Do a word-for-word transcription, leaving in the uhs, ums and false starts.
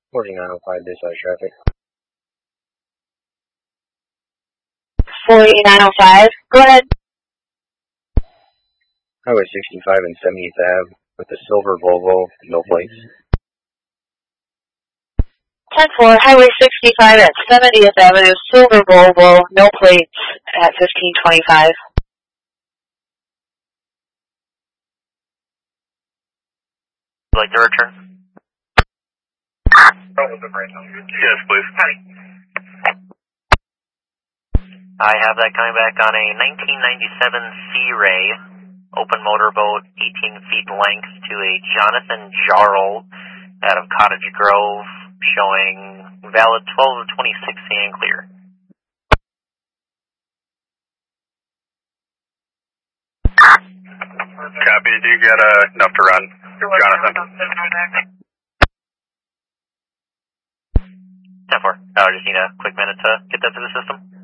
forty-nine oh five, dispatch traffic. forty-nine oh five, go ahead. Highway sixty-five and seventieth Avenue with a silver Volvo, no plates. ten four, Highway sixty-five at seventieth Avenue, silver Volvo, no plates at fifteen twenty-five. Would you like to return? Yes, please. I have that coming back on a nineteen ninety-seven Sea Ray, open motorboat, eighteen feet length, to a Jonathan Jarl out of Cottage Grove, showing valid twelve of twenty-six and clear. Copy. Do you get uh, enough to run, Jonathan? ten four. I just need a quick minute to get that to the system.